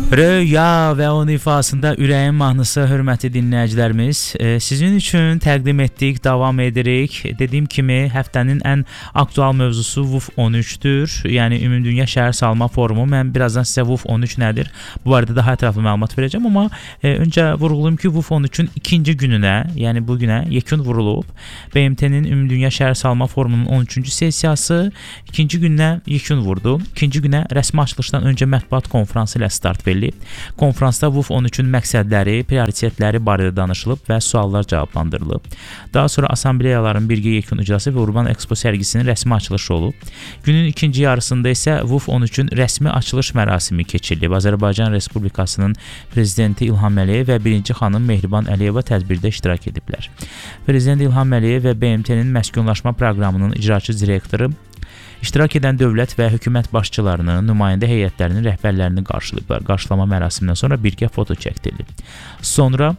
Röya və onun ifasında ürəyin mahnısı, hörmətli dinləyicilərimiz, sizin üçün təqdim etdik, davam edirik. Dediyim kimi, həftənin ən aktual mövzusu WUF 13-dür. Yəni, Ümumdünya Şəhər Salma Forumu. Mən birazdan sizə WUF 13 nədir? Bu barədə daha ətraflı məlumat verəcəm, amma öncə vurğulayım ki, WUF 13-ün ikinci gününə, yəni bugünə yekun vurulub. BMT-nin Ümumdünya Şəhər Salma Forumunun 13-cü sessiyası ikinci günə yekun vurdu. İkinci günə rəsmi açılışdan öncə mətbuat konfransı ilə start verilib. Konfransda WUF 13-ün məqsədləri, prioritetləri barədə danışılıb və suallar cavablandırılıb. Daha sonra assambleyaların birgə yekun iclası və Urban Expo sərgisinin rəsmi açılışı olub. Günün ikinci yarısında isə WUF 13-ün rəsmi açılış mərasimi keçirilib. Azərbaycan Respublikasının prezidenti İlham Əliyev və birinci xanım Mehriban Əliyeva tədbirdə iştirak ediblər. Prezident İlham Əliyev və BMT-nin məskunlaşma proqramının icraçı direktoru İştirak edən dövlət və hökumət başçılarını, nümayəndə heyətlərinin rəhbərlərini qarşılayıblar. Qarşılama mərasimindən sonra birgə foto çəkdirilib. Sonra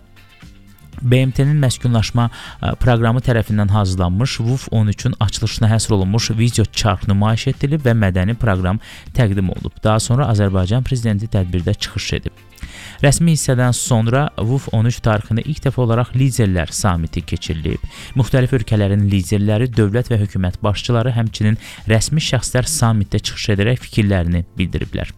BMT-nin məskunlaşma proqramı tərəfindən hazırlanmış WUF 13-ün açılışına həsr olunmuş video çarx nümayiş edilib və mədəni proqram təqdim olunub. Daha sonra Azərbaycan prezidenti tədbirdə çıxış edib. Rəsmi hissədən sonra WUF 13 tarixində ilk dəfə olaraq liderlər samiti keçirilib. Müxtəlif ölkələrin liderləri, dövlət və hökumət başçıları, həmçinin rəsmi şəxslər samitdə çıxış edərək fikirlərini bildiriblər.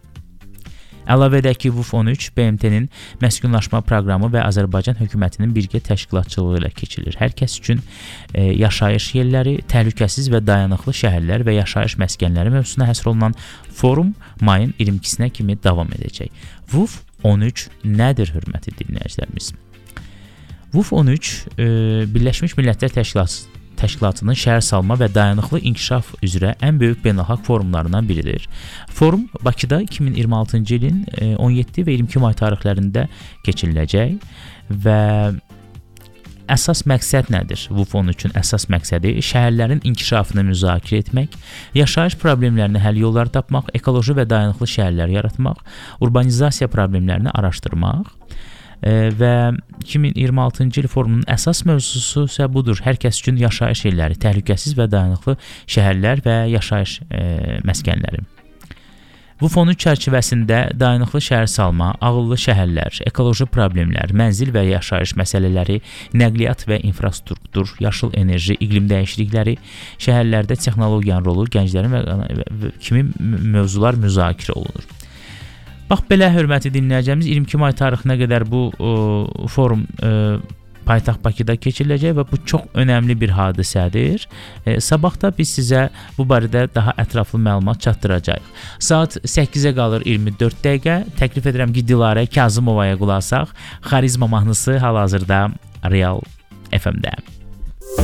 Əlavə edək ki, WUF 13 BMT-nin məskunlaşma proqramı və Azərbaycan hökumətinin birgə təşkilatçılığı ilə keçirilir. Hər kəs üçün yaşayış yerləri, təhlükəsiz və dayanıqlı şəhərlər və yaşayış məskənləri mövzusuna həsr olunan forum mayın 22-sinə kimi davam edəcək. WUF 13 nədir, hörmətli dinləyicilərimiz? WUF 13 Birləşmiş Millətlər Təşkilatının şəhər salma və dayanıqlı inkişaf üzrə ən böyük beynəlxalq forumlarından biridir. Forum Bakıda 2026-cı ilin 17 və 22 may tarixlərində keçiriləcək və əsas məqsəd nədir? WUF 13-ün əsas məqsədi şəhərlərin inkişafını müzakirə etmək, yaşayış problemlərinə həll yolları tapmaq, ekoloji və dayanıqlı şəhərlər yaratmaq, urbanizasiya problemlərini araşdırmaq və 2026-cı il forumunun əsas mövzusu isə budur. Hər kəs üçün yaşayış yerləri, təhlükəsiz və dayanıqlı şəhərlər və yaşayış məskənləri. WUF 13 çərçivəsində dayanıqlı şəhər salma, ağıllı şəhərlər, ekoloji problemlər, mənzil və yaşayış məsələləri, nəqliyyat və infrastruktur, yaşıl enerji, iqlim dəyişiklikləri, şəhərlərdə texnologiyanın rolu, gənclərin və kimi mövzular müzakirə olunur. Bax, belə hörmətli dinləyəcəyimiz 22 may tarixinə qədər bu forum paytaxt Bakıda keçiriləcək və bu çox önəmli bir hadisədir. Sabahda biz sizə bu barədə daha ətraflı məlumat çatdıracağıq. Saat 8-ə qalır 24 dəqiqə. Təklif edirəm ki, Dilarə Kazımovaya qulaq asaq. Xarizma mahnısı hal-hazırda Real FM-də.